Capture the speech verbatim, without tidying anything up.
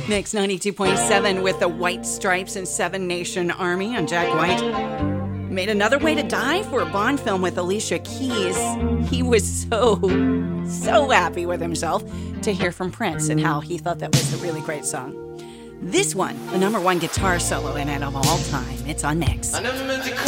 Mix ninety-two point seven with the White Stripes and Seven Nation Army on Jack White. Made Another Way to Die for a Bond film with Alicia Keys. He was so, so happy with himself to hear from Prince and how he thought that was a really great song. This one, the number one guitar solo in it of all time. It's on Mix.